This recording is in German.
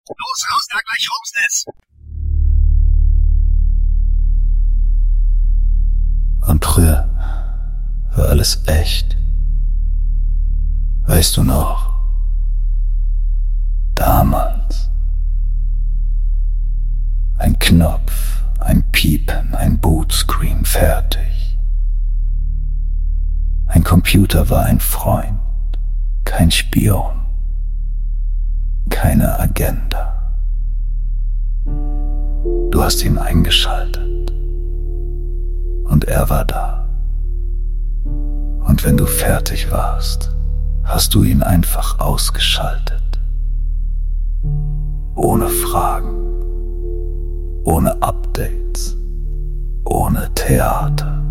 Los, raus da, gleich Rumsnitz! Und früher war alles echt. Weißt du noch? Damals. Ein Knopf, ein Piepen, ein Bootscreen, fertig. Ein Computer war ein Freund, kein Spion, keine Agenda. Du hast ihn eingeschaltet und er war da. Und wenn du fertig warst, hast du ihn einfach ausgeschaltet. Ohne Fragen, ohne Updates, ohne Theater.